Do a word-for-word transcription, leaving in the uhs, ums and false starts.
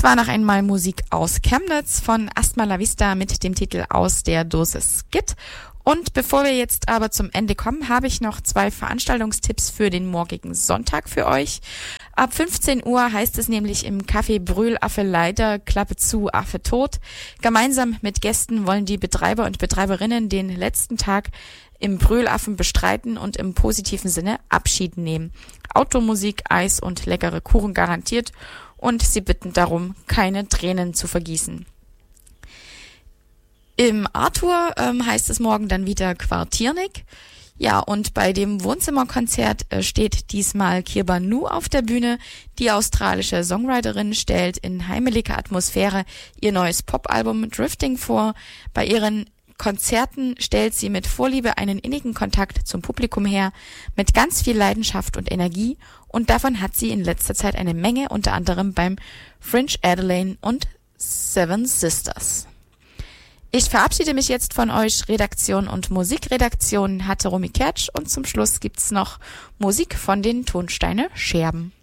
war noch einmal Musik aus Chemnitz von Asthma La Vista mit dem Titel Aus der Dose Skit. Und bevor wir jetzt aber zum Ende kommen, habe ich noch zwei Veranstaltungstipps für den morgigen Sonntag für euch. Ab fünfzehn Uhr heißt es nämlich im Café Brühl Affe leider, Klappe zu, Affe tot. Gemeinsam mit Gästen wollen die Betreiber und Betreiberinnen den letzten Tag im Brühlaffen bestreiten und im positiven Sinne Abschied nehmen. Automusik, Eis und leckere Kuchen garantiert und sie bitten darum, keine Tränen zu vergießen. Im Arthur ähm, heißt es morgen dann wieder Quartiernik. Ja, und bei dem Wohnzimmerkonzert äh, steht diesmal Kirba Nu auf der Bühne. Die australische Songwriterin stellt in heimeliger Atmosphäre ihr neues Popalbum Drifting vor. Bei ihren Konzerten stellt sie mit Vorliebe einen innigen Kontakt zum Publikum her, mit ganz viel Leidenschaft und Energie, und davon hat sie in letzter Zeit eine Menge, unter anderem beim Fringe Adelaide und Seven Sisters. Ich verabschiede mich jetzt von euch. Redaktion und Musikredaktion hatte Romy Kertsch und zum Schluss gibt's noch Musik von den Tonsteine Scherben.